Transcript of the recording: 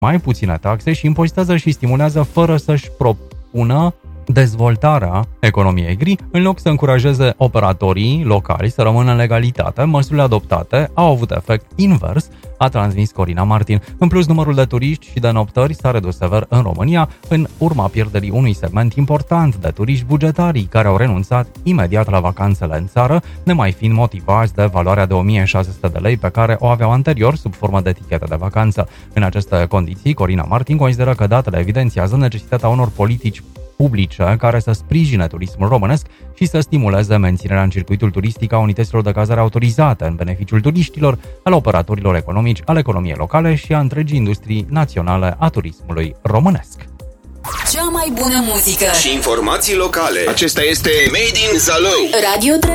mai puține taxe și impozitează și stimulează fără să-și propună dezvoltarea economiei gri, în loc să încurajeze operatorii locali să rămână în legalitate. Măsurile adoptate au avut efect invers, a transmis Corina Martin. În plus, numărul de turiști și de noptări s-a redus sever în România, în urma pierderii unui segment important de turiști bugetarii, care au renunțat imediat la vacanțele în țară, nemai fiind motivați de valoarea de 1600 de lei pe care o aveau anterior sub formă de etichete de vacanță. În aceste condiții, Corina Martin consideră că datele evidențiază necesitatea unor politici publice care să sprijine turismul românesc și să stimuleze menținerea în circuitul turistic a unităților de cazare autorizate în beneficiul turiștilor, al operatorilor economici, al economiei locale și a întregii industrii naționale a turismului românesc. Cea mai bună muzică și informații locale. Acesta este Made in Zalău. Radio